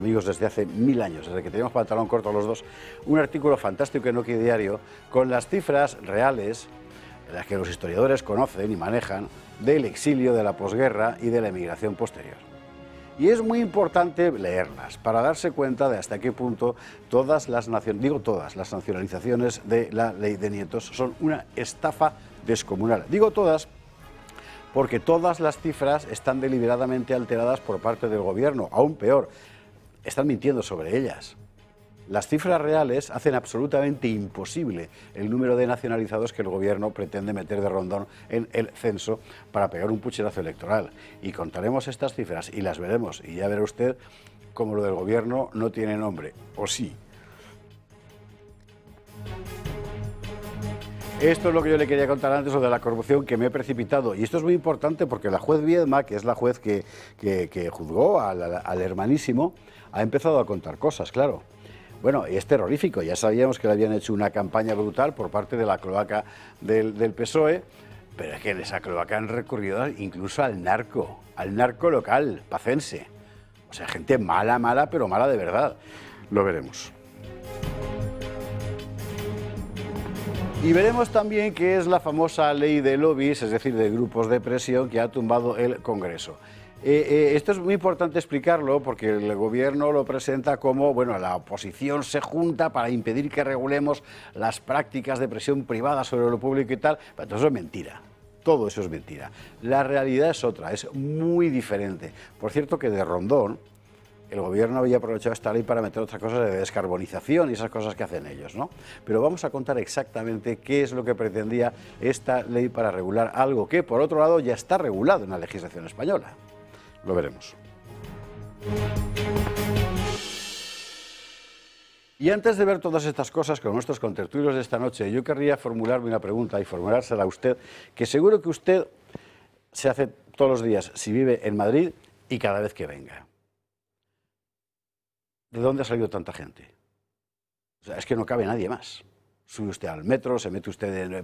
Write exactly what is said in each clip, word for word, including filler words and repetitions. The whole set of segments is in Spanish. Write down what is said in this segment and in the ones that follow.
Amigos desde hace mil años, desde que teníamos pantalón corto los dos, un artículo fantástico en Noki Diario con las cifras reales, las que los historiadores conocen y manejan, del exilio, de la posguerra y de la emigración posterior. Y es muy importante leerlas para darse cuenta de hasta qué punto todas las naciones, digo todas, las nacionalizaciones de la ley de nietos son una estafa descomunal. Digo todas porque todas las cifras están deliberadamente alteradas por parte del gobierno, aún peor, están mintiendo sobre ellas. Las cifras reales hacen absolutamente imposible el número de nacionalizados que el gobierno pretende meter de rondón en el censo para pegar un pucherazo electoral. Y contaremos estas cifras y las veremos, y ya verá usted cómo lo del gobierno no tiene nombre, o sí. Esto es lo que yo le quería contar antes, lo de la corrupción, que me he precipitado. Y esto es muy importante porque la juez Viedma, que es la juez que, que, que juzgó al, al hermanísimo, ha empezado a contar cosas, claro. Bueno, y es terrorífico. Ya sabíamos que le habían hecho una campaña brutal por parte de la cloaca del, del P S O E, pero es que en esa cloaca han recurrido incluso al narco, al narco local, pacense. O sea, gente mala, mala, pero mala de verdad. Lo veremos. Y veremos también qué es la famosa ley de lobbies, es decir, de grupos de presión que ha tumbado el Congreso. Eh, eh, esto es muy importante explicarlo porque el gobierno lo presenta como, bueno, la oposición se junta para impedir que regulemos las prácticas de presión privada sobre lo público y tal, pero todo eso es mentira. Todo eso es mentira. La realidad es otra, es muy diferente. Por cierto que de Rondón, el gobierno había aprovechado esta ley para meter otras cosas de descarbonización y esas cosas que hacen ellos, ¿no? Pero vamos a contar exactamente qué es lo que pretendía esta ley para regular algo que, por otro lado, ya está regulado en la legislación española. Lo veremos. Y antes de ver todas estas cosas con nuestros contertulios de esta noche, yo querría formularme una pregunta y formulársela a usted, que seguro que usted se hace todos los días si vive en Madrid y cada vez que venga. ¿De dónde ha salido tanta gente? O sea, es que no cabe nadie más. Sube usted al metro, se mete usted en...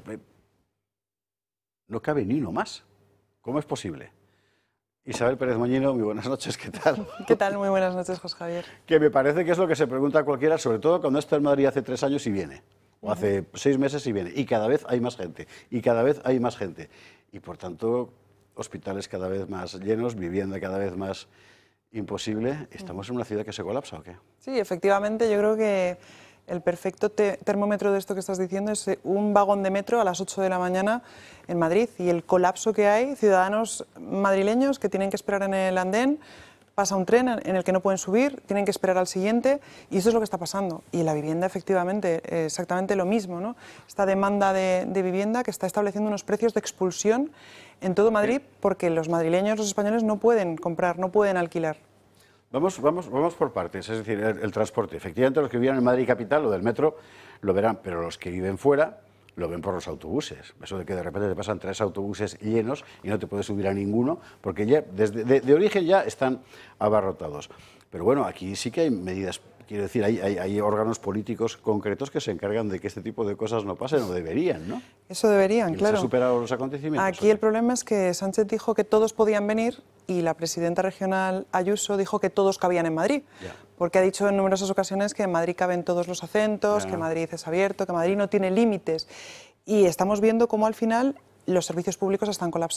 No cabe ni uno más. ¿Cómo es posible? Isabel Pérez Moñino, muy buenas noches, ¿qué tal? ¿Qué tal? Muy buenas noches, José Javier. Que me parece que es lo que se pregunta cualquiera, sobre todo cuando está en Madrid hace tres años y viene, o hace seis meses y viene, y cada vez hay más gente, y cada vez hay más gente. Y por tanto, hospitales cada vez más llenos, vivienda cada vez más imposible. ¿Estamos en una ciudad que se colapsa o qué? Sí, efectivamente, yo creo que el perfecto te termómetro de esto que estás diciendo es un vagón de metro a las ocho de la mañana en Madrid y el colapso que hay, ciudadanos madrileños que tienen que esperar en el andén, pasa un tren en el que no pueden subir, tienen que esperar al siguiente y eso es lo que está pasando. Y la vivienda, efectivamente, exactamente lo mismo, ¿no? Esta demanda de, de vivienda que está estableciendo unos precios de expulsión en todo Madrid porque los madrileños, los españoles, no pueden comprar, no pueden alquilar. Vamos, vamos, vamos por partes, es decir, el, el transporte. Efectivamente, los que viven en Madrid capital, lo del metro, lo verán, pero los que viven fuera lo ven por los autobuses. Eso de que de repente te pasan tres autobuses llenos y no te puedes subir a ninguno, porque ya desde de, de origen ya están abarrotados. Pero bueno, aquí sí que hay medidas, quiero decir, hay, hay, hay órganos políticos concretos que se encargan de que este tipo de cosas no pasen, o deberían, ¿no? Eso deberían, ¿Y claro. ¿Se han superado los acontecimientos? Aquí el problema es que Sánchez dijo que todos podían venir y la presidenta regional Ayuso dijo que todos cabían en Madrid. Ya. Porque ha dicho en numerosas ocasiones que en Madrid caben todos los acentos, ya. que Madrid es abierto, que Madrid no tiene límites. Y estamos viendo cómo al final los servicios públicos están colapsando.